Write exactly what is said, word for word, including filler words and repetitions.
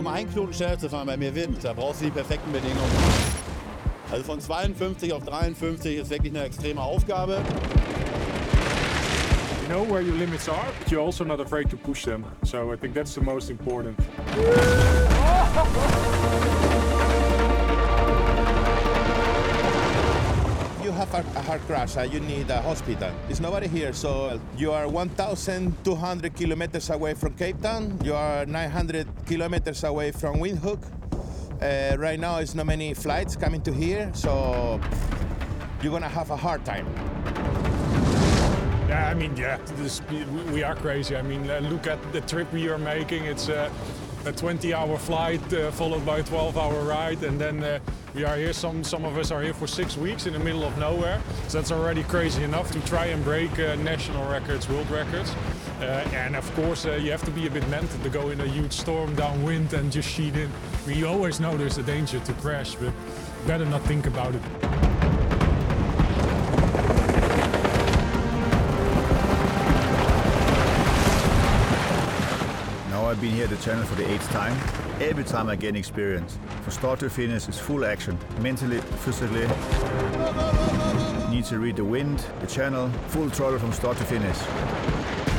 Um einen Knoten schneller zu fahren bei mehr Wind, da brauchst du die perfekten Bedingungen. Also von zweiundfünfzig auf dreiundfünfzig ist wirklich eine extreme Aufgabe. You know where your limits are, but you're also not afraid to push them. So I think that's the most important. You have a, a heart crash, uh, you need a hospital. There's nobody here, so you are one thousand two hundred kilometers away from Cape Town. You are nine hundred kilometers away from Windhoek. Uh, right now, there's not many flights coming to here, so you're gonna have a hard time. Yeah, I mean, yeah, this, we are crazy. I mean, look at the trip we are making. It's uh, a twenty hour flight uh, followed by a twelve hour ride, and then uh, we are here. Some some of us are here for six weeks in the middle of nowhere. So that's already crazy enough to try and break uh, national records, world records. Uh, and of course, uh, you have to be a bit mental to go in a huge storm, downwind, and just sheet in. I mean, you always know there's a danger to crash, but better not think about it. I've been here at the channel for the eighth time. Every time I gain experience. From start to finish, it's full action. Mentally, physically. Need to read the wind, the channel, full throttle from start to finish.